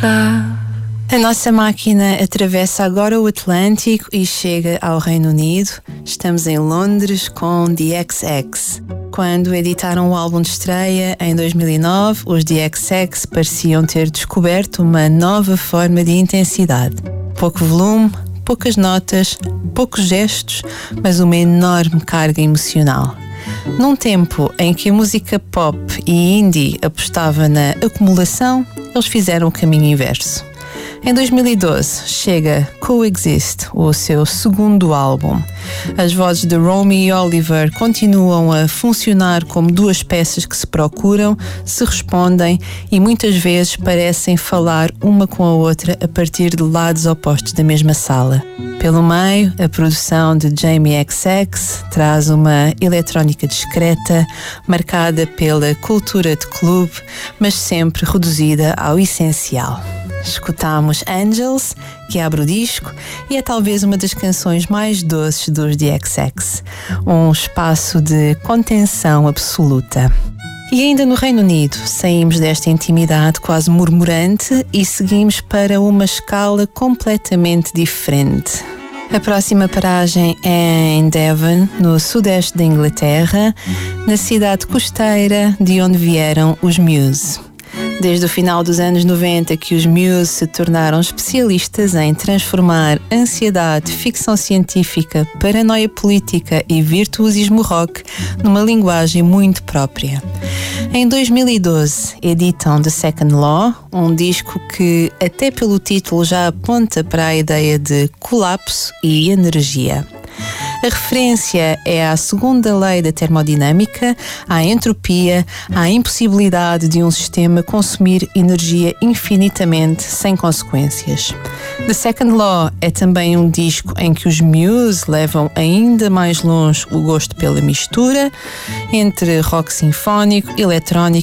A nossa máquina atravessa agora o Atlântico e chega ao Reino Unido. Estamos em Londres com The XX. Quando editaram o álbum de estreia em 2009, os The XX pareciam ter descoberto uma nova forma de intensidade. Pouco volume, poucas notas, poucos gestos, mas uma enorme carga emocional. Num tempo em que a música pop e indie apostava na acumulação, eles fizeram o caminho inverso. Em 2012 chega Coexist, o seu segundo álbum. As vozes de Romy e Oliver continuam a funcionar como duas peças que se procuram, se respondem e muitas vezes parecem falar uma com a outra a partir de lados opostos da mesma sala. Pelo meio, a produção de Jamie XX traz uma eletrónica discreta, marcada pela cultura de clube, mas sempre reduzida ao essencial. Escutámos Angels, que abre o disco, e é talvez uma das canções mais doces dos The XX. Um espaço de contenção absoluta. E ainda no Reino Unido, saímos desta intimidade quase murmurante e seguimos para uma escala completamente diferente. A próxima paragem é em Devon, no sudeste da Inglaterra, na cidade costeira de onde vieram os Muse. Desde o final dos anos 90 que os Muse se tornaram especialistas em transformar ansiedade, ficção científica, paranoia política e virtuosismo rock numa linguagem muito própria. Em 2012 editam The Second Law, um disco que até pelo título já aponta para a ideia de colapso e energia. A referência é à segunda lei da termodinâmica, à entropia, à impossibilidade de um sistema consumir energia infinitamente sem consequências. The Second Law é também um disco em que os Muse levam ainda mais longe o gosto pela mistura entre rock sinfónico, eletrónico